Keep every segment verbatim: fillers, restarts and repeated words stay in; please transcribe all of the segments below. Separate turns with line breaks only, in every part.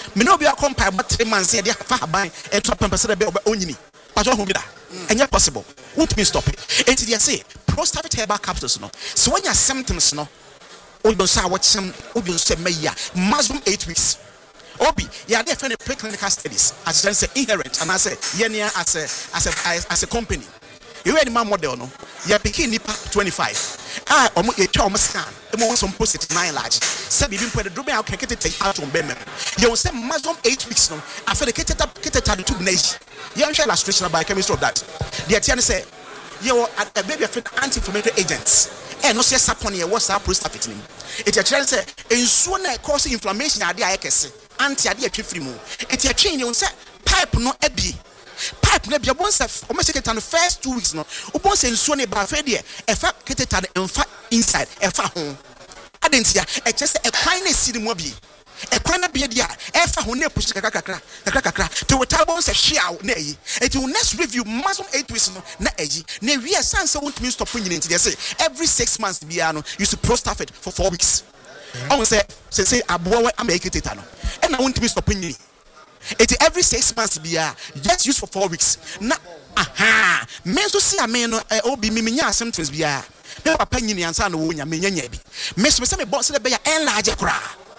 me no be a compare but three months here, they have a buy and to pump a bit of only. But you're home and yet possible. Won't me stop it. And they say, prostate herbal capsules. No. So when your symptoms, no, or you say what some, or you say, Maya, maximum eight weeks. Obi, yeah, they find preclinical studies as I say inherent, and I say, Yenia as a as a as a company. You read my model, no? Yeah, picking Nipa twenty-five. Ah, almost a trauma scan. The most some post it nine large. Said even put the drum out, can get it out on Bemen. You will say maximum eight weeks, no? I feel the kit up, kit it out to nation. You share illustration about chemistry of that. The Atiana say, you are a baby of anti-inflammatory agents. And no, yes, upon your what's up, prostaffitin. It's a chance, and sooner cause inflammation. I guess. Anti-idea free move. It's a chain you say pipe no ebi. Pipe no be once almost take it on the first two weeks no. Upon saying so ne ba fadia e fa ketet and fa inside e fa home. Adentia e just a kwan na si mu bi. E kwan na be dia e fa ho na push kakra kakra kakra kakra to witabo say hia na yi. It will next review maximum eight weeks no na ayi. Na we sense won't mean stop nyina nti dey say every six months bia no you should prostaffet for four weeks. I want say say say aboa am make it no. And I want to be stopping you. It every six months be uh, just use for four weeks. Na aha. Me so see a man no obi me nya symptoms be uh. Me papa nyini ansa na wo nya me nya nya bi. Me so say me boss dey be ya enlarge kra.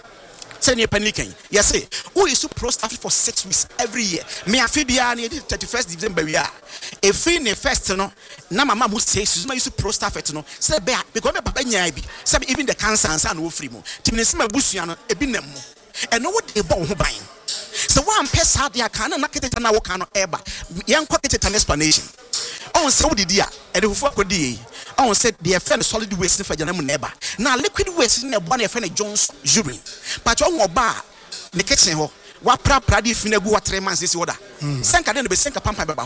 Say ne panikin. Yes say who is prostate for six weeks every year. Me afi bia na thirty-first December we are. E free ne first no na mama mu say so use prostate no. Say be because me papa nya bi. Say even the cancer ansa na wo free mu. Timne se mabusua no e bi nam mu. And no what they born who buying. So one person had their can and naked and I can ever. Young quoted an explanation. On so did ya, and if I could on said they have found solid waste for your neighbor. Now liquid waste in a one of Jones urine. But your bar, the kitchen ho. What pradi finagu what three months this order. Sanka then be sanka pampa baba.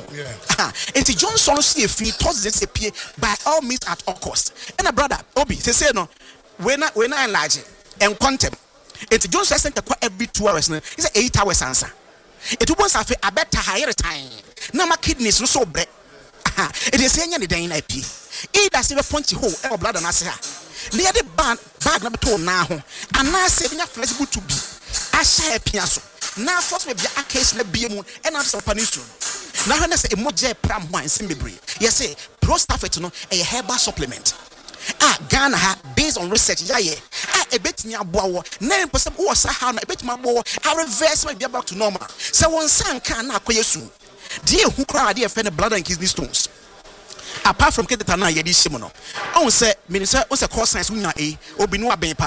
And Johnson see if he toss this appear by all means at all cost. And a brother, Obi, they say no, when I when I enlarge and contempt. It's John says every two hours. It's an eight hours answer. It was a better higher time. Now my kidneys no so bread. It is saying any day in I P. It does a punchy hole or blood and answer. Near the bag bag number two now. And now saving a flexible to be. I share a piano. Now first maybe a case let be moon and answer peninsula. Now when I say a moje pram wine simbibri. Yes, say prostaffet no a herbal supplement. Ah, Ghana ha based on research, yeah, yeah. Ah, a bit near bow, nine percent or Sahana, a bit my bow, I reverse my be back to normal. So one son can not quite soon. Dear who cry, dear friend, blood and kidney stones. Apart from Ketana, Yedi Simono. I will say, Minister, what's a course science winner a or be no bepa.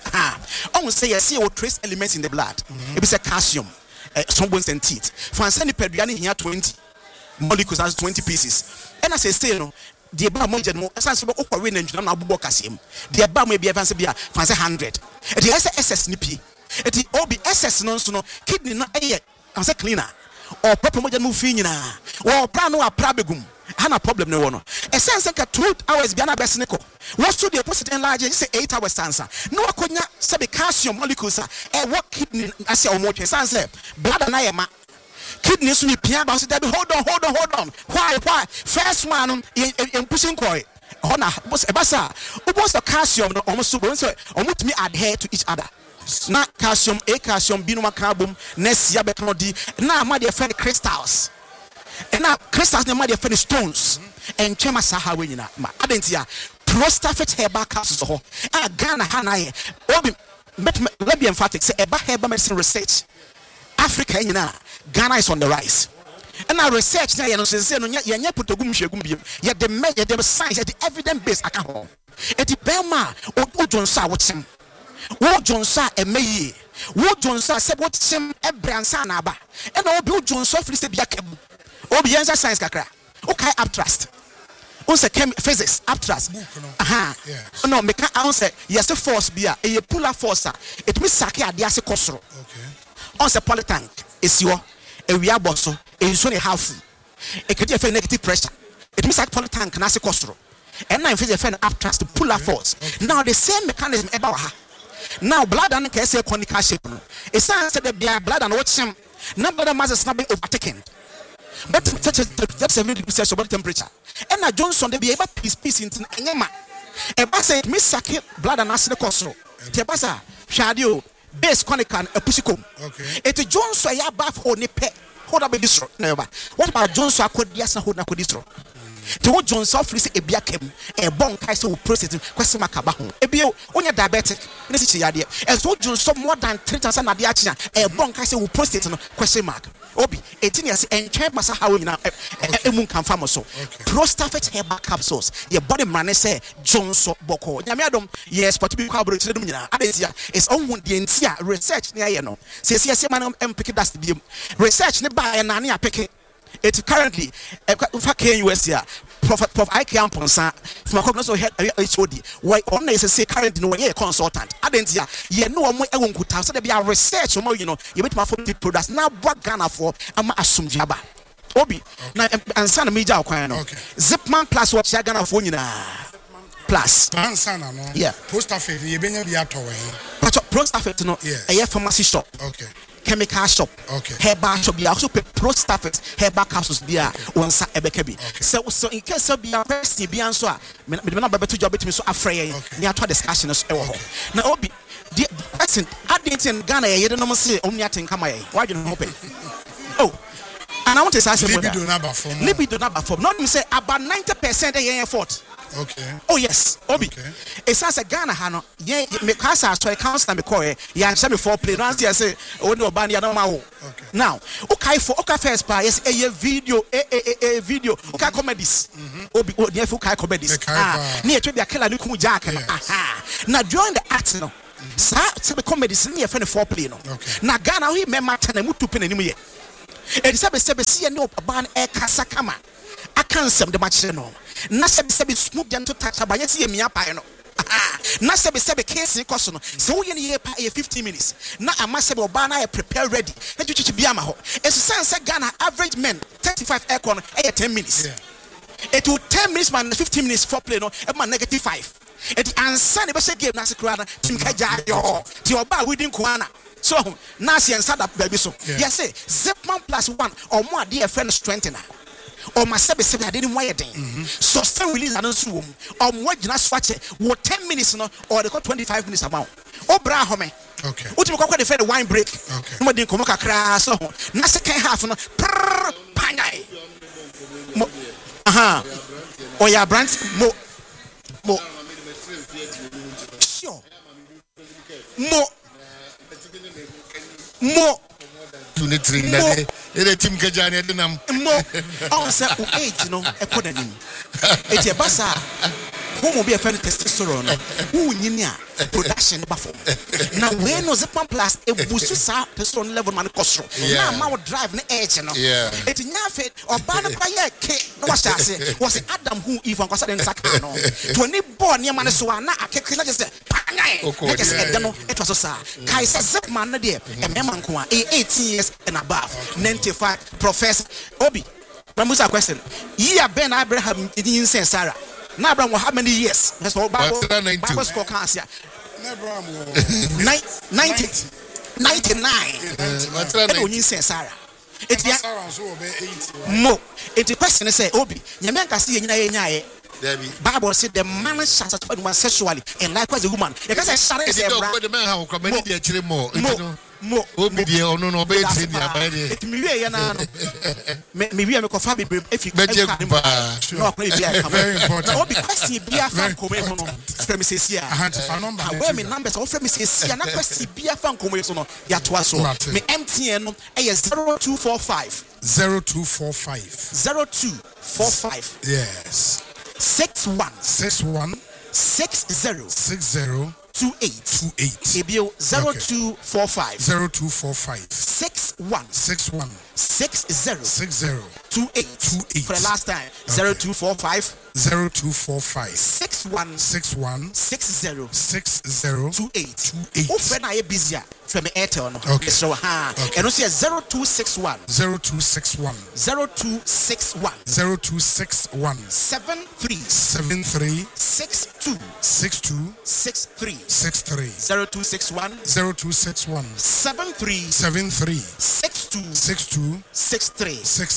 Ah, I will say, I see all trace elements in the blood. It is a calcium, some bones and teeth. For a sandy pediani here twenty molecules has twenty pieces. And I say, still. The bar more general, as I spoke win and Jana Bukassim. The bar may be advanced be a fancy hundred. The S S nippy. It is O B S S non so kidney not a as a cleaner or proper modern mufina or prano a prabegum. Hana problem no one. A sense like a two hours Biana Besnico. What's to the opposite enlarge say eight hours answer. No conya sabi calcium molecules a what kidney as your motor sans blood and I am. Kidneys me pia ba say hold on hold on hold on why why first one in pushing koi ona boss ebasa boss the calcium no almost so say almost me adhere to each other na calcium a calcium bi no makabum na sia be no di na ma dey friend crystals and na crystals na ma dey friend stones and chema saha we nyina ma adentia prostaffet herbal capsules ho a Ghana hanaye obi let be emphatic say eba herbal medicine research Africa nyina Ghana is on the rise. And our research now, you know, says, no, you can't put a gum shagum. Yet the measure, the science, the evidence based account. At the Belma, or Johnson, what's him? What Johnson, a May, what Johnson said, what's him, a Bransanaba, and all Bill Johnson, Free Biakem, or Bianza Science Kakra, okay, uptrust. Also, physics, uptrust. Aha, no, make an answer. Yes, the force be a pull up force. It means Saki at the Asicosro. Okay. On the polytank. Is your a real boss, a only half. It could have negative pressure. It means like polytank and as a costro. And now if it's a fan up trust to pull up force. Now the same mechanism about her. Now blood and can say conical shape. It sounds that the blood and watch him. Number of masses not being overtaken. But that's a very good about temperature. And now Johnson they be able to piece piece into Nyama. A bass it miss blood and acid costro. Tebasa, Shadio. base konika e pusi kom.
Okay.
Eti Jones wa ya bath ho ne pe. Hold up distro. Never. What about Jones wa akodi asa ho na akodi distro? To what Jones of free e bia kem e bon kai so process kwese makaba ho. E bia onya diabetic ne si yade. E so Jones so more than three times na de achi e bon kai so process no question mark. Obi eti ne ase entwe masa hawo nyina e mu kan fam so. Prostafet herbal capsules. Your body man say Jones so boko. Nyame adom yes but bi kwa bro tire dum nyina. Adesia is on hu de ntia research ne aye no. Se se se man em pick that bi research ne ba e na ne apeke. It currently for K U S here Prophet Prof I can Ponsa from a cognition H O D. Why on is say currently no a consultant. Adentia, ye no more won't could have said be a research or more, you know, you make my food products now what Ghana for Ama Asum Jaba. Obi now and son major Quano. Zipman plus what Ghana for you plus. Yeah.
Post office, you been a toy.
Post office no a pharmacy shop.
Okay.
Chemical shop,
okay.
Herbal shop, be also pay Prostafet herbal capsules be a one sa ebekebi. So so in case of be a person be answer, me me na baba to job it me so afraid near to discussion is ewo ho. Na obi the person adint in Ghana ye dey no say omni atin kama ye. Why you no open? Oh. And I want to say
libido na ba form.
Libido na ba form. Not me say about ninety percent ye effort.
Okay.
Oh yes, Obi.
Okay.
It says a Ghana hano. Yeah, me kasa so council me call. Yeah, say before play. Now say oh no ban ya no ma wo.
Okay.
Now, okay for okay first pa yes a video a a a video. Okay comedies. Obi oh near okay comedies. Ah, near to be a killer look mu jack. Aha. Now during the act no. Sa say the comedies near friend for play no. Now Ghana we me matter na mu tu pen anim ye. E say be say be see no ban e kasa kama. Akansem de match no. Na se be se be smooth dem to touch aba yes ye mia pa no. Na se be se be case koso no. Se wo ye ne ye pa e fifteen minutes. Na ama se be oba na e prepare ready. Na twitwi bia ma ho. Esu sense say Ghana average men thirty-five aircon e ten minutes. Yeah. It will ten minutes man fifteen minutes for play no e ma negative five. It answer ne be say game na se kra na tim ka ja yo. Ti oba within kuana. So na se answer that baby so. Yes say Zipman plus one or more dear friend strengthener. Or my seven seven I didn't wire thing. So still release an answer room. Or what you not swatch it. What ten minutes no or they got twenty-five minutes amount. Oh bra home.
Okay.
What you call the fair wine break.
Okay.
No didn't come crash so na second half no pangai. Aha. Oh yeah brand mo mo sure. Mo mo
Tunitri na ele team kajani adunam
mo on say o age no e ko danim e je basa who mo be a friend testosterone who nyini a production ba form na we no Zipman plus e busu sa testosterone level man kosro na ma wo drive na age no e ti nya fe oba na kwa ye ke no wa sha se was Adam who even kwasa den saka no to ni born ne man so na akeke na just pangai na just e no it was so sa kai say Zipman na de e mema nko a eighteen years and above ninety-five professor Obi Ramusa question year Ben Abraham in Sarah na Abraham how many years that's all Bible Bible score can't say ninety ninety-nine in Sarah it's mo it's question say Obi nyame nka se nyina ye nyae Bible said the man shall satisfy the woman sexually and likewise the woman you can say share is the
man how come many dey chire more
mo
obi die ono no be tie dia ba dey
it me wie ya na no me me wie me ko fa be efi
no
akwa bia very important obi kwesi bia fa nkomo ho no frame sesi a
aha to fa number
where me numbers o frame sesi a na kwesi bia fa nkomo so no ya to aso me M T N no e zero two four five
zero two four five
zero two four five
yes
six one
six one
six zero
six zero
two eight
two eight
Ebio zero two four five
zero two four five
six one
six one
six zero
six zero
two eight
two eight
for the last time zero two four five
zero two four five
six one
six one
six zero
six zero
two eight
two eight.
Oh, friend, I busy from Airtel.
Okay.
So, ha, and also zero two six one
zero two six one
zero two six one
zero two six one
seven three
seven three
six two
six two
six three
six three
zero two six one
zero two six one
seven three
seven three
six two
six two
six three.
six three.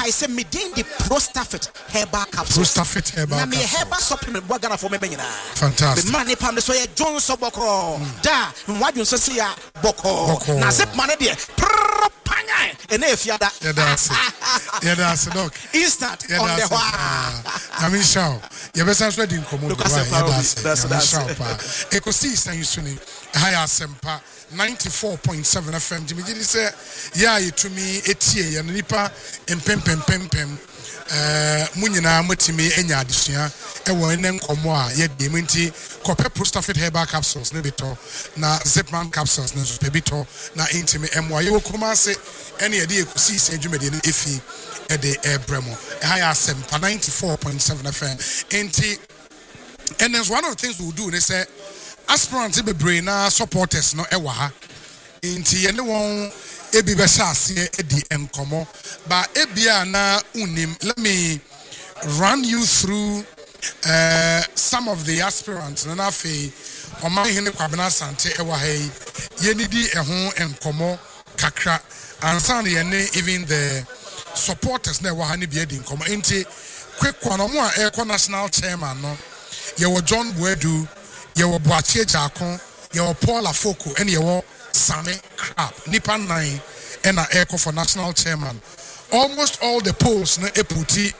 kai say medin the Prostafit herbal capsules.
Prostafit herbal
na me
capsules.
herbal supplement wa Ghana for me nyina.
Fantastic.
The man ne pam so ye Johnson boko. Da, wadun so se ya boko. Na zip man de panya ene efiada.
Yeah, that's it. Yeah, that's it. Look.
Instant
Yeah,
on
that's
the
it.
wa.
I mean, show. You better sweat in common.
Look, that's it. That's
That's it. Ecosi is saying soon. Higher Sempa ninety-four point seven F M. Jimmy Jimmy say, yeah, you to me etie ya nipa empem pem pem pem. Uh, munyina mutimi enya adesua ewo ene nkomo a ye de menti kope Prostafit herbal capsules ne bito na Zipman capsules ne so bito na intimi emwa ye okuma se ene ye de ekusi se dwumede ne efi e de ebremo e ha ya asem pa ninety-four point seven F M enti. And there's one of the things we'll do, they say aspirants be brain supporters no ewa ha inti anyone ebi be shase edi enkomo but ebia na unim. Let me run you through uh, some of the aspirants na afi oman hene kwabena sante ewa hey yenidi eho enkomo kakra ansan ye even the supporters na ewa ha ne bi edi enkomo inti quick one omo a eco national chairman no yewo John Boadu, yewo Boachie Jakon, yewo Paul Afoko, and yewo Same Crab. Nipa nine and a echo for national chairman. Almost all the polls na eputi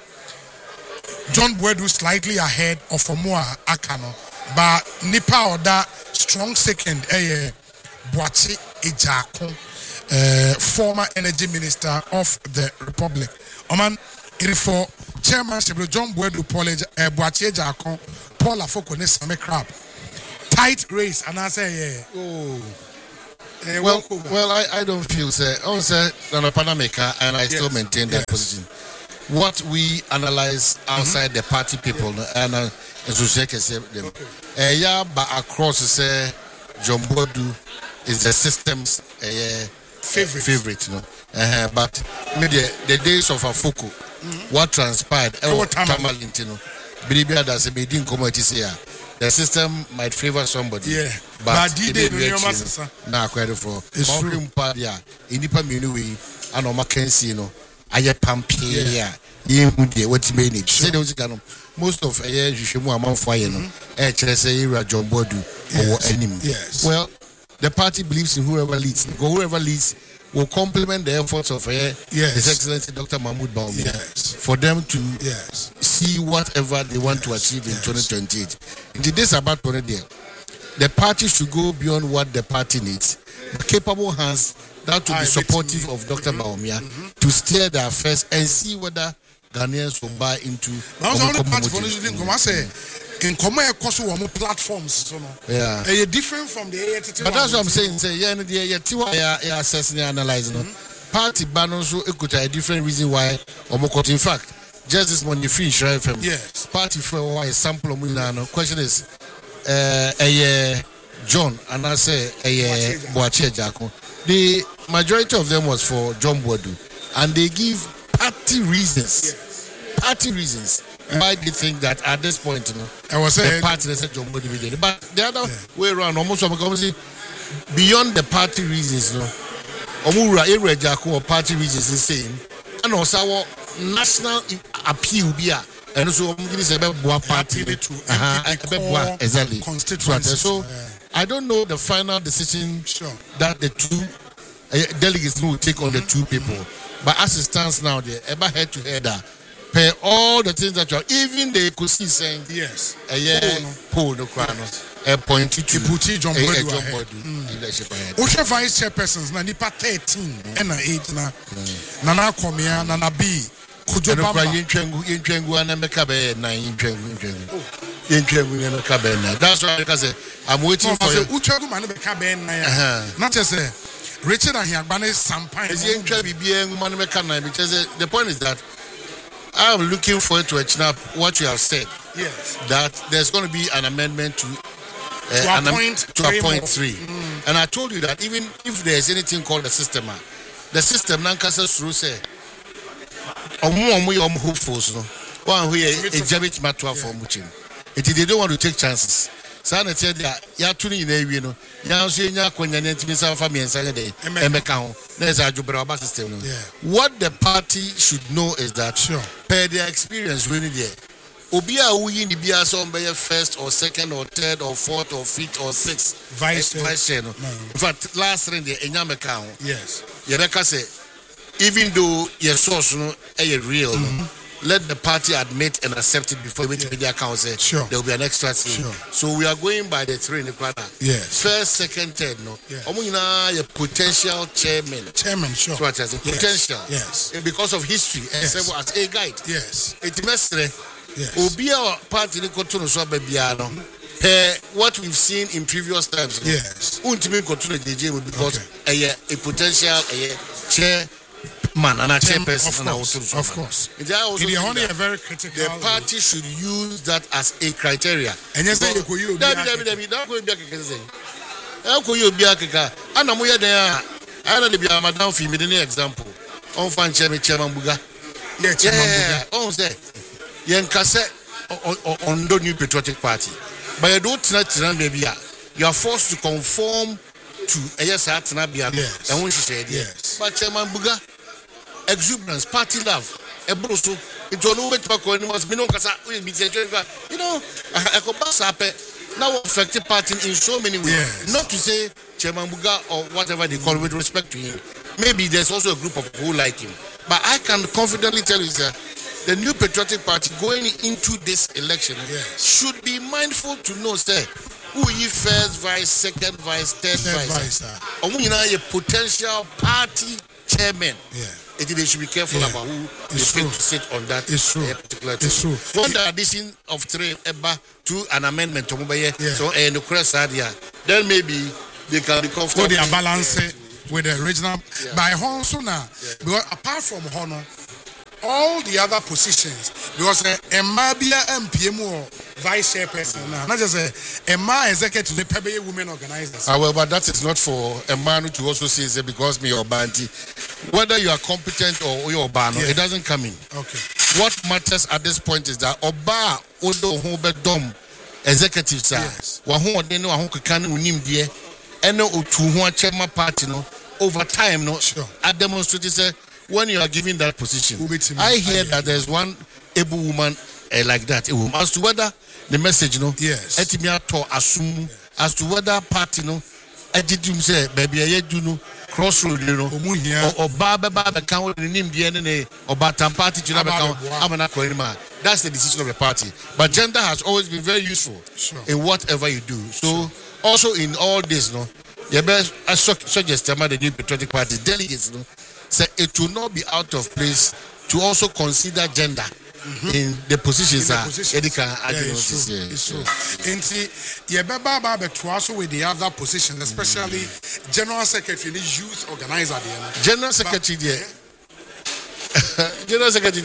John Boadu slightly ahead of Omoa Akano, but Nipa Oda strong second. Eh, Boachie Jakon, uh, former energy minister of the Republic. Oman. It is for chairmanship John Boadu, Paul uh, Boachie Jakon, Paul Afoko, ne Same Crab. Tight race, and I say, yeah.
Oh.
Uh,
well, well, I, I don't feel say. I was a Panamaker, and I yes. still maintain that yes. position. What we analyze outside mm-hmm. the party people, and uh, associate them, okay. uh, yeah, but across say John Boadu is the system's uh,
favorite,
favorite, you know. Uh, but maybe the, the days of Afoko, mm-hmm. what transpired,
oh,
Tamalint, you know, Bilibia does a meeting committee say, the system might favor somebody,
yeah,
but
it
did now credit for
it's true.
Padia, Indipa Minui, and Oma Kensi, you know, Aya Pampia, Yemudi, what's made it. Say those kind of most of a year you should move among fire, no, H S A, John Boadu, or enemy.
Yes,
well, the party believes in whoever leads, whoever leads. Will complement the efforts of uh, yes. His Excellency Doctor Mahmoud Bawumia
yes.
for them to
yes.
see whatever they want to achieve in yes. twenty twenty-eight. Indeed, this about twenty there. The party should go beyond what the party needs. The capable hands that will be supportive of Doctor Mm-hmm. Bawumia mm-hmm. to steer the affairs and see whether Ghanaians will buy into.
In common cost of platforms, so no.
Yeah.
Are different from the A T T?
But that's what I'm saying. Say, yeah, yeah, yeah, yeah, yeah, assessing and analyzing. Mm-hmm. Party ban so it could a different reason why. Omokot, in fact, just this morning, finish right from
yes.
Party for why sample of Milano. Question is, uh, a John and I say a Boachie Jakon. The majority of them was for John Boadu, and they give party reasons.
Yes.
Party reasons. Why do you think that at this point, you know,
I was
the
saying,
party they said John Boadu did, but the other yeah. way around, almost beyond the party reasons, you know, Omura Ere Jako or party reasons is saying, and also our national appeal be and also I'm going to say about party to exactly constituency. So I don't know the final decision
sure.
that the two uh, delegates will take on the two people, but as it stands now, they're ever head to head. Pay all the things that you are, even they could see saying
yes,
a year poll no cronos, a point to
put John
Boadu leadership ahead.
Ocean Vice Chairpersons, na nipa thirteen, and eight na Nana Komia, Nana B, Kujo Bamba,
Yintrengu, Yintrengu, and Mekabe, nine Yintrengu, Yintrengu, and Mekabe. That's why because I'm waiting for you.
Uchagu man Mekabe, not just a Richard and Yabane Sampai.
Because the point is that I'm looking forward to a what you have said.
Yes.
That there's going to be an amendment to uh,
to
an
appoint
am- to appoint three. Mm. And I told you that even if there's anything called the system, the system Nankasa through say, omu omu omu hopefuls no. One who a jabit matter for muchim. It they don't want to take chances. Sana said that ya tuni na ewie no. Ya nso enya akonya na ntimi sa fa miensa le de. Emeka ho. Na esa adwobra ba system no. What the party should know is that
sure.
per their experience really there. Obi a wuyi ni bia so mbeye first or second or third or fourth or fifth or sixth
vice
vice chair no. In fact last round the enyameka ho.
Yes.
Yebeka say even though your source no is real, mm-hmm. let the party admit and accept it before we yeah. media account say
sure.
there will be an extra team.
Sure.
So we are going by the three in the quarter.
Yes.
First, second, third, no.
Yes.
A potential chairman.
Chairman, sure.
So what is it? Potential.
Yes.
Because of history and
yes.
several as a guide.
Yes.
It must
yes.
Obia party the continue so babiano. Per what we've seen in previous times.
Yes.
Ultimately continue the J because
okay.
a, a potential a chair man and a chairperson.
Of course, of course.
It is
only a very critical.
The party should use that as a criteria.
And yes, they go you.
Dabi dabi dabi. That go be akeke. That go you be akeke. Ana mo ye den. Ana de be madam fi me the example. On fan chairman chairman Buga.
Yeah, chairman Buga.
On say. Yen kase on the New Patriotic Party. But you don't tell baby. You are forced to conform to a yes at Nabia.
Yes.
And when she said
yes.
But chairman Buga. Exuberance, party love, a broso. It's on over to a was Mino Casa, you know, a cobas now affected party in so many ways.
Yes.
Not to say Chairman Buga or whatever they call with respect to him. Maybe there's also a group of people who like him. But I can confidently tell you, sir, the New Patriotic Party going into this election
yes.
should be mindful to know, sir, who ye first vice, second vice, third, third vice. Or when you know a potential party chairman.
Yeah.
It, they should be careful
yeah.
about who
it's
they
true.
pick to sit on that
it's true.
Uh, particular
team. It's true.
One the addition of three eba to an amendment to Mobile,
yeah.
so and the crest area, then maybe they can be comfortable.
So they are balancing yeah. with the original
yeah.
by also now. Yeah. Because apart from honor, all the other positions, because a Mabia M P M or vice chairperson now, not just a Emma executive, the Pebe women organizers.
Ah, well, but that is not for a man to also say because me or Banti. Whether you are competent or you're ban, yeah. it doesn't come in.
Okay.
What matters at this point is that Oba Odo Hobedom executives are Wahon they know Wahon can unim dear and no to chairman party no over time no
sure.
I demonstrated say when you are given that position. I hear
I
that there's one able woman uh, like that. A woman as to whether the message no
yes
etimia to assume as to whether party no edidum say baby I do no crossroad you know or baba baba can with the name the end or batam party to never count amana koima. That's the decision of the party. But gender has always been very useful
sure.
in whatever you do. So sure. also in all this no you best I suggest the New Patriotic Party delegates no say it will not be out of place to also consider gender mm-hmm. in the positions that Edika
It's true. It's true. And see, yeah, Baba to also with the other positions, especially mm-hmm. General Secretary, the youth organizer.
General Secretary, yeah. General Secretary,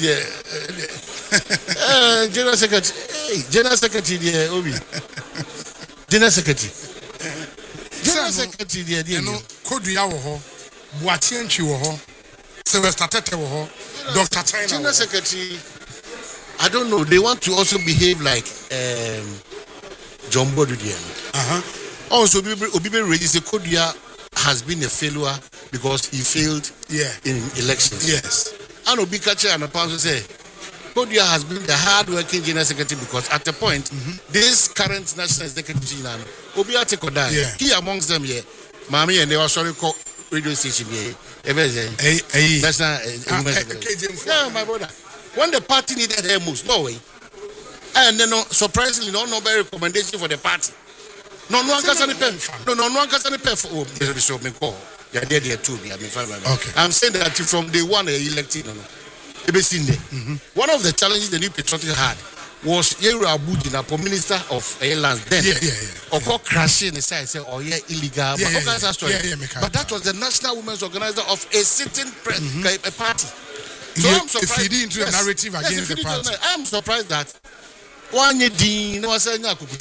yeah. uh, General Secretary, hey, General Secretary, yeah, Obi. General Secretary. General Secretary, yeah, yeah.
No, could we have a Boatienchi wo ho Sylvester Tete wo ho Doctor China
General Secretary I don't know they want to also behave like um John Bodudian
uh-huh
also Obibe Regis Kodia has been a failure because he failed
yeah
in elections
yes
and Obikache and Apanso say Kodia has been the hard-working General Secretary because at the point mm-hmm. this current National Executive Obiate Koda
yeah.
he amongst them here Mami and they were sorry call radio station here.
Hey, hey.
That's not.
Uh,
yeah, my brother. When the party needed her moves, no way. And then, no, surprisingly, no, no very recommendation for the party. No, no one can say pen. No, no, no one can say pen for. Oh, the show me call. Yeah, there, there too. Yeah, me fine.
Okay.
I'm saying that from day one, they elected. No, no. Mm-hmm. One of the challenges the New Patriotic had was Yera Abudina, Minister of Airlines then.
Yeah, yeah, yeah.
Or called crashing the side, say, oh, yeah, illegal.
Yeah,
but,
yeah, yeah.
Story.
Yeah, yeah,
but that was the National Women's Organizer of a sitting pre- mm-hmm. a party. So
you,
I'm surprised.
Feeding into yes, a narrative
yes,
against the party.
I'm surprised that one year, no one said,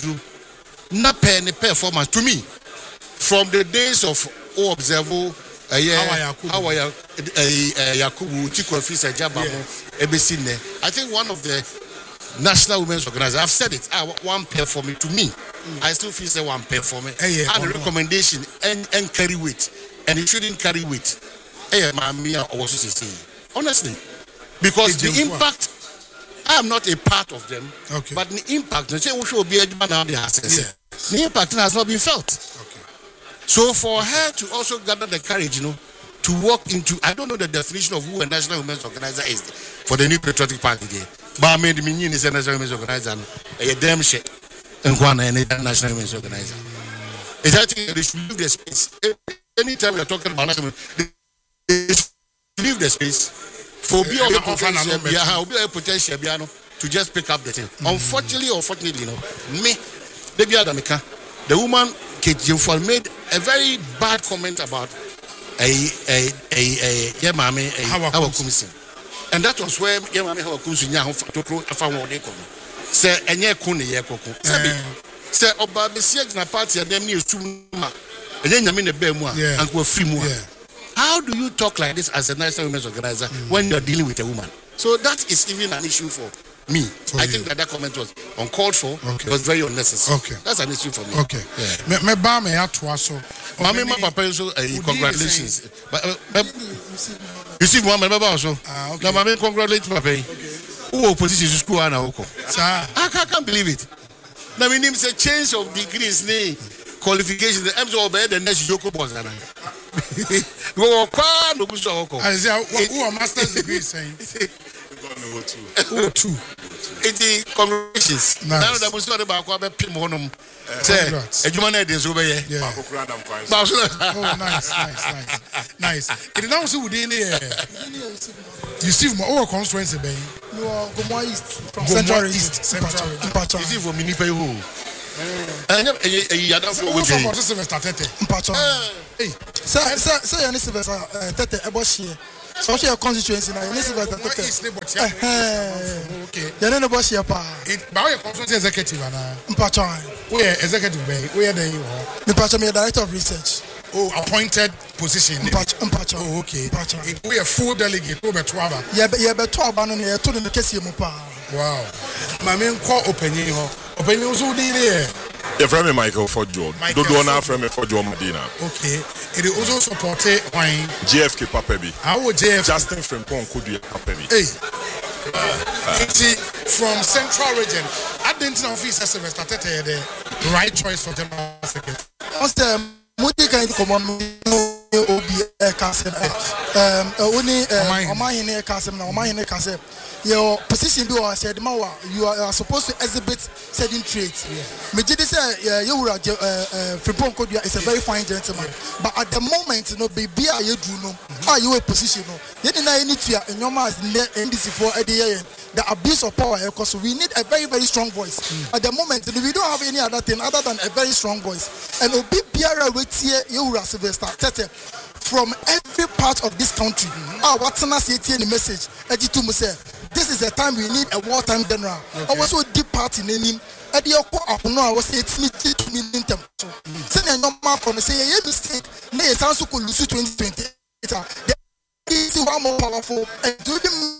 not pay performance to me from the days of O Observo. Uh, yeah, how are you? Yakubu, Tiko Fisa, Jabamo, Ebesine. I think one of the National Women's Organizers, I've said it, uh, one pair for me, to me, I still feel say one pay for me.
Hey, yeah,
and the
oh, no.
recommendation and, and carry weight. And it shouldn't carry weight. Hey, my me also say. Honestly. Because
Hey,
the impact, I am not a part of them.
Okay.
But the impact, they say we should be a man now the access.
Yeah.
The impact has not been felt.
Okay.
So for her to also gather the courage, you know, to walk into, I don't know the definition of who a national women's organizer is for the new patriotic party there. But I made the meaning is a national women's organizer, a damn shit, and one and a national women's organizer. Is that they should leave the space. Anytime we are talking about national, they should leave the space for be a potential, be a potential to just pick up the thing. Unfortunately, or fortunately, you know, me, the other the woman Kate Jimford made a very bad comment about a a a a yeah mommy a Hawa Kumsi, and that was where yeah mommy Hawa Kumsi nya to pro afa won dey come say enye ko ne ye koko say say oba be sie na party dem ni esum ma enye nyame ne ba mu a anko free mu a. How do you talk like this as a national women's organizer mm. when you are dealing with a woman? So that is even an issue for me. For I you. think that that comment was uncalled for. Okay. It was very unnecessary. Okay. That's an issue for me.
Okay. Me me ba me atwa so.
Mama ma papa so congratulations. You see mama baba also. Ah okay. Na mama congratulate papa. Okay. Who opposition to school na oko. Sir. I can't believe it. Na me name say change of degrees ni qualifications the M so obey the next Joko boss na. Go kwa no go so oko. I say who a master's degree saying. Oh, two. It is congratulations. Now that was not about what people honum. Say, a human head is over here. Oh,
nice, nice, nice, nice. It is now so in here. You see, my own constituency, baby. No, Gomwa East, Central East, Central. You see, for Minipe who? And you don't know what you started. Hey, sir, sir, sir, you're not Tete Eboshi. So she a constituency now. You see what that okay. You don't know about she pa. It by your constituency executive na. Mpacho. We are executive be. We are the you. Mpacho me director of research. Oh, appointed position. Mpacho. Mpacho. Oh, okay. Mpacho. We are full delegate. We be twaba. Yeah, yeah, be twaba no ye to the kesi mu pa. Wow. Mama nko opinion ho. Opinion so dey there.
Your friend Michael Fodjo. Do do na friend Fodjo Medina.
Okay. It is also supported by
J F K Papebi.
How would J F K?
Justin Frimpong could be a Papebi.
Hey. See, from Central Region, I didn't know if he started the right choice for General Secretary. After Moody kind of common Obi Kasim, um, only Omahine Kasim, Omahine Kasim. Your position do I said, Mawa, you are supposed to exhibit certain traits. Majidi say, you were Frimpong Kodia is a very fine gentleman. But at the moment, you know, baby, I do know, are you a position? You didn't need to, and your man in this for a day. The abuse of power, because we need a very, very strong voice. Mm. At the moment, we don't have any other thing other than a very strong voice. And Obi Biara Wetie Yura Sylvester Tete from every part of this country. Ah, what's an in the message? Ejitu say, this is a time we need a wartime general. I was so deep part in him. At the Oko, I was saying it's me to me in them. Send a normal from say, a mistake, nay, it's also could lose twenty twenty. The is one more powerful and do them.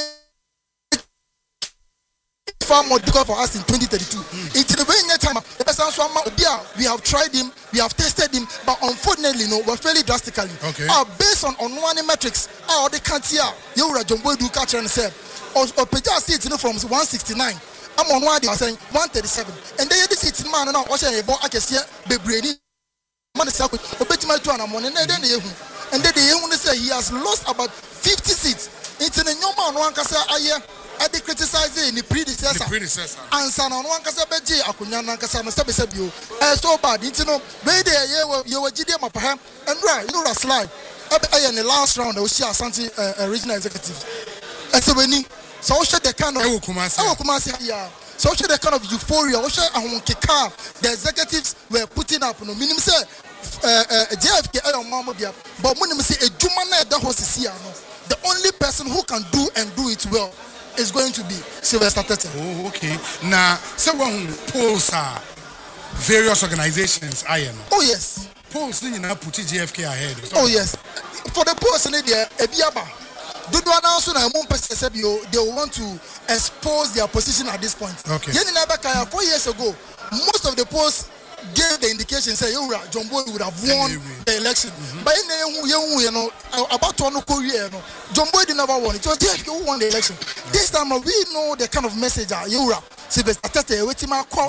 Far more difficult for us in twenty thirty-two. Mm. It's the way in time, we have tried him, we have tested him, but unfortunately, no, we're fairly drastically. Okay. Uh, based on on one metrics, uh, the can't here, you were a jumbo do catch and say, or Peja seats, you know, from one sixty-nine. I'm on one, they are saying one thirty-seven. And they this it's man now, also a boy, I can see the brainy man is out with my two and I'm on, and then they and then they want to say he has lost about fifty seats. It's in a new man, one can say, I hear. I did criticize the predecessor. The predecessor. And son on one cassa beji, Akunyana Cassama Sabio. I so bad, you know, where there you were G D M Apaham and right, you know, that's live. I in the last round, I was here, Santi regional executive. I said, when he so the kind of Kumasi, yeah. So the kind of euphoria, the executives were putting up no minimum say J F K Mama, but when you say a Jumana that was the only person who can do and do it well is going to be Sylvester Tete. Oh, okay. Now, someone polls are various organizations. I am. Oh yes. Polls need to put J F K ahead. Oh yes. For the polls, there, Ebiaba. Do do announce na one person they want to expose their position at this point. Okay. Four years ago,
most of the polls gave the indication say you John Boy would have won the election. Mm-hmm. But in the you know about to know you know John Boy did never won. It was J F K who won the election. Mm-hmm. This time we know the kind of message that you are. Sylvester Tete waiting my call.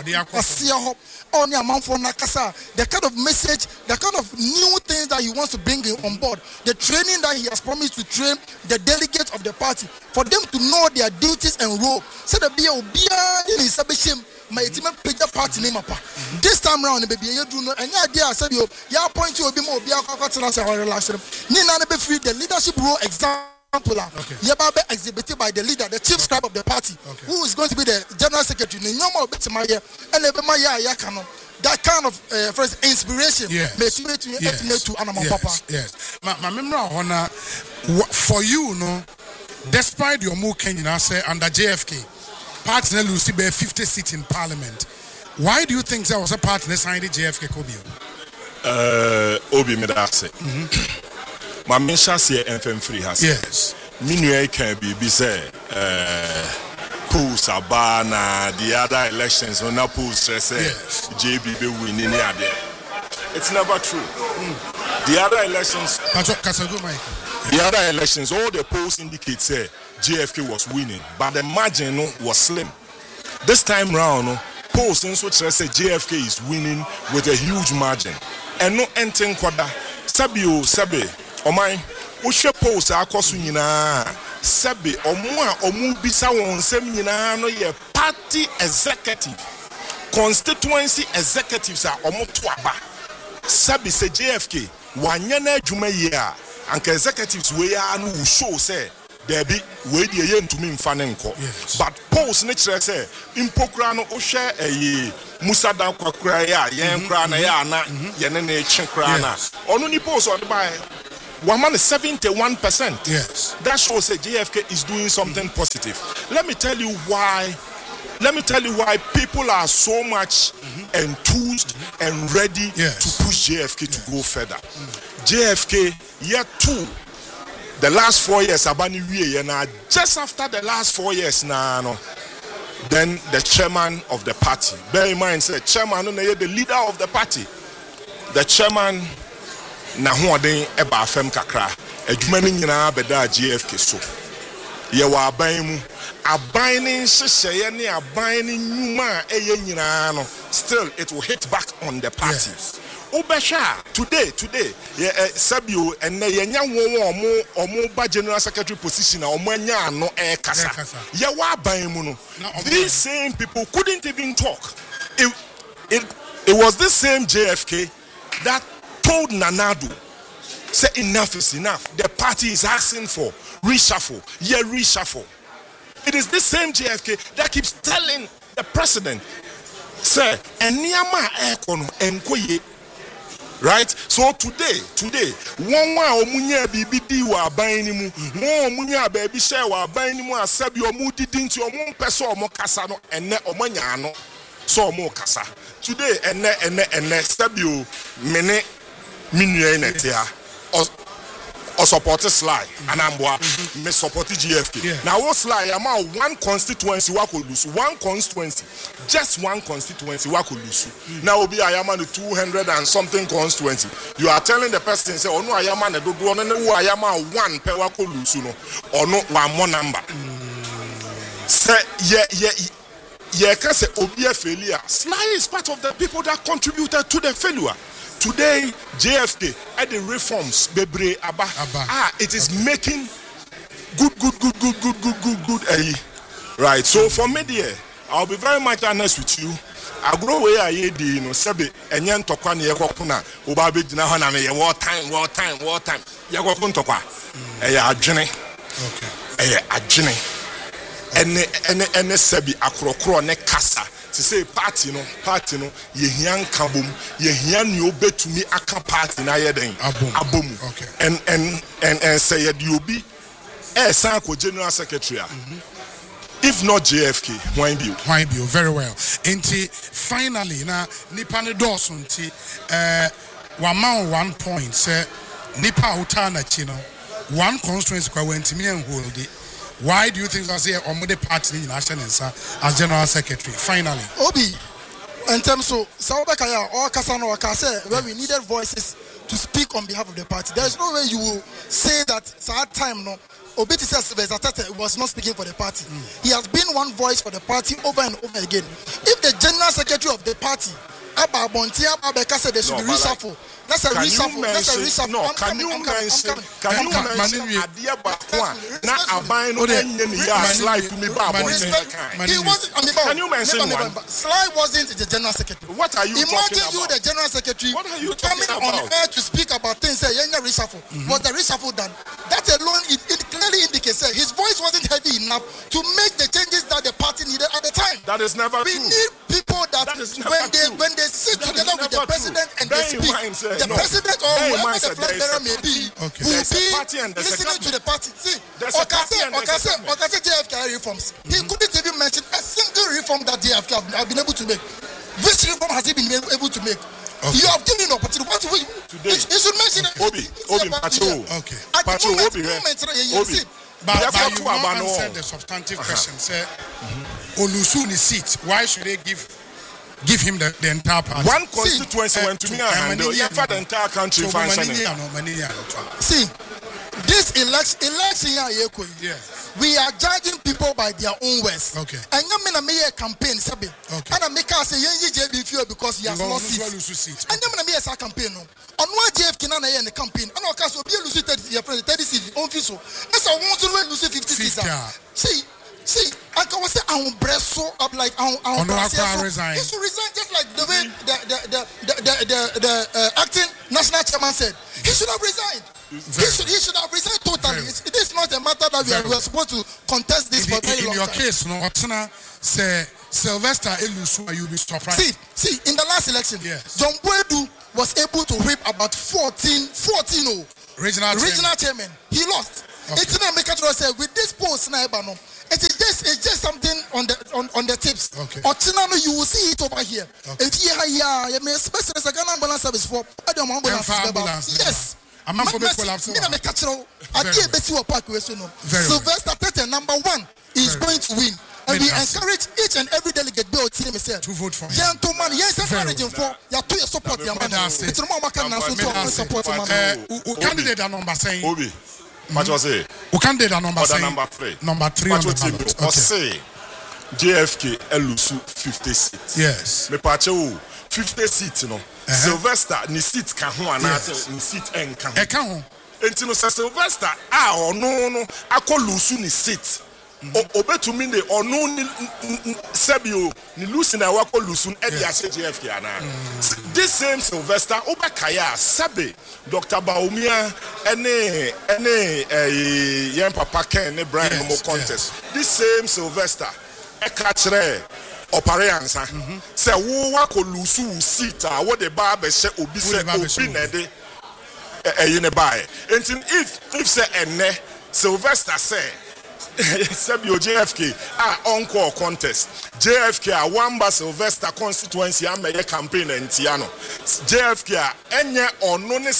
On your mouth for Nakasa, the kind of message, the kind of new things that he wants to bring in on board, the training that he has promised to train the delegates of the party for them to know their duties and role. So the be in his submission, my team pick the party name up. This time round, baby, you do know, and your idea said you, your point to be more be a relax. Nina be free the leadership role example. Okay. Yababe exhibited by the leader, the chief scribe of the party, okay. Who is going to be the general secretary. And that kind of uh, first inspiration.
Yes. Yes. Yes. Yes. My, my memory honor for you, no, despite your move, Kenya say under J F K, party Lucy be fifty seats in parliament. Why do you think there was a party signed the J F K Kobio?
Uh, Obi Medase. My mention say M F M free has.
Yes.
Minue can be be say uh polls abana the other elections when na polls say yes. J B be winning there. It's never true. Mm. The other elections The other elections all the polls indicate say J F K was winning, but the margin was slim. This time round polls also say J F K is winning with a huge margin. And no entering kwada sabio sabe Omai, Ushe post akosu nyina sebe omwa omu bisa won sem nyina no ye party executive constituency executives are omu to aba sebe se J F K wanya na adwuma ye a anka executives we ya no show say there be we de ye ntumi mfa ne nko but post ne kire say impokra no ohwe eye Musa dan kwakra ya ye nkra na ya na ye ne na echi kra na onu ni post on by one man is seventy-one percent.
Yes.
That shows that J F K is doing something positive. Let me tell you why. Let me tell you why people are so much mm-hmm. enthused mm-hmm. and ready yes. to push J F K yes. to go further. Mm-hmm. J F K, year two, the last four years, Abani Wiye, and just after the last four years, now, no, then the chairman of the party, bear in mind, say, chairman, the leader of the party, the chairman. Na hoden eba afem kakra adwuma ni nyina beda J F K so ye wa aban mu aban ni nhyehyeye ne aban ni nyuma eye nyina no still it will hit back on the party. Obesha today today ye sabio enne ye nya won omo omo ba general secretary position na omo anya ano e kasa ye wa aban mu no these same people couldn't even talk. It, it, it was this same J F K that told Nanado, say enough is enough. The party is asking for reshuffle. Yeah, reshuffle. It is this same J F K that keeps telling the president, say, Enyama ekono enkoye. Right? So today, today, one wa omunya bibidi wa aban ni mu, one omunya baby share wa aban ni mu asabi omu didinti omu peso omu kasa no enne omanya ano. So omu kasa. Today enne enne enne sabio mene Minue netia or or support Sly and Amboa me support G F K. Yeah. Now what Sly am one constituency wa could lose one constituency just one constituency wa could lose. Mm. Now will be I am the two hundred and something constituency. You are telling the person say oh no I am the do do no I am one per wa could lose no or no one more number. Mm. Say yeah yeah yeah can say obi a failure. Sly is part of the people that contributed to the failure. Today, J F K at the reforms, Bebre Abba, Abba. Ah, it is okay. Making good, good, good, good, good, good, good, good. Eh. Right. So for me, dear, I'll be very much honest with you. I grow where I hear the you know, Sabi, and Yan Tokwan Yakuna, Ubabi Dinahana, war time, war time, war time. Yakun Tokwa, a Jenny, okay, a Jenny, and and and Sabi, Akrokro, ne Kasa. To say party no party no ye hian kabum ye hian you betumi aka party na ye den abom okay and and and and say ye di obi e san ko general secretary mm-hmm. If not J F K why be
why be very well enti finally na nipa ne doors nti eh one man one point say nipa utana chi no one constituency kwa wentimi en hold it. Why do you think I say Omude party in National as General Secretary? Finally,
Obi, In terms of Saubakaya or Kasano or Kase, where we needed voices to speak on behalf of the party, there is no way you will say that at time no. Obiti says Vezatete was not speaking for the party. Mm. He has been one voice for the party over and over again. If the general secretary of the party, Abba Bontia Abeka said they should no, reshuffle. Like, that's a reshuffle. That's a reshuffle.
No,
I'm
can
coming,
you
I'm coming,
mention?
I'm
Can you mention Adia Bakwa? Na Abaino Enyenya Sly to me Baba.
He wasn't.
Can you mention one?
Sly wasn't the general secretary.
What are you
Imagine
talking about?
you, the general secretary,
what are you
coming
about?
on air to speak about things. Say Yenya reshuffle. Mm-hmm. Was the reshuffle done? That alone, it, it clearly indicates that his voice wasn't heavy enough to make the changes that the party needed at the time.
That is never
we
true.
We need people that,
that
when they true. when they sit that together with the president true. and they speak, mind, say, the no. president or Bear whoever the flag bearer may be okay. will be listening to the party. See, Okase, Okase, Okase J F K reforms. Mm-hmm. He couldn't even mention a single reform that J F K have, have been able to make. Which reform has he been able to make? Okay. You have given an opportunity. What we today? You should mention it.
Obi, Obi, Pacho.
Okay. At the moment, Obi, Obi.
But, but you have answered the substantive uh-huh. question. Say, mm-hmm. Olusu is seat. Why should they give give him the, the entire party?
One constituency went to me and for the entire country functioning.
See, this election, election here, we are judging people by their own words.
Okay.
And you mean I make a campaign, Sabi.
Okay.
And I make us say, "Yen J B feel because he has lost seats." And you mean I make a campaign no. On one J F K na na the campaign. And of course, we lose thirty, thirty seats. On fiso. That's a want to lose fifty seats. See, see. I can say I'm breast so up like I'm I'm
resign.
He should resign just like the way the the the the the, the, the uh, acting national chairman said. He should have resigned. He should, he should have resigned totally. It is not a matter that we are, we are supposed to contest this in, for very
in
long
your
time.
case, no, say Sylvester Elusu, you'll be surprised.
See, see, in the last election,
yes.
John Boedu was able to whip about fourteen, fourteen oh,
regional,
regional chairman. chairman. He lost. Okay. It's not make sure say with this post sniper no. It is just it's just something on the on, on the tips.
Okay.
Or you will see it over here.
Okay.
If yeah, yeah, you may special as a Ghana ambulance service for Adam ambulance. Yes.
I'm not for the collapse.
I catch it. I did bet you a park we so no. Sylvester Tete number one is going to win. And we encourage each and every delegate be team to
vote for him.
Gentlemen, yes, I'm managing for you to support your man. It's no more can to support your man.
Candidate number saying
Obi. What was it?
Who candidate number saying
number three.
Number three on the ballot.
Okay. Say J F K Elusu fifty seats.
Yes.
Me pache fifty seats no. Sylvester ni seat ka ho ana ni seat en ka ho.
E ka ho.
Enti no Sylvester ah ono no akolusu ni seat. Obetumi ne ono ni sebio ni lusi na wakolusu e dia se J F K ana. This same Sylvester obakaya sabe Doctor Baumia ene ene eh yen papa Ken ne Brian mo contest. This same Sylvester e ka kire operations say wo wakolusu seat a wo de ba be hye obi se obi na de eh ne bae. Enti if if say ene Sylvester say Sebio J F K ah encore contest J F K a Wamba Sylvester constituency am campaign entiano J F K a enye ono ne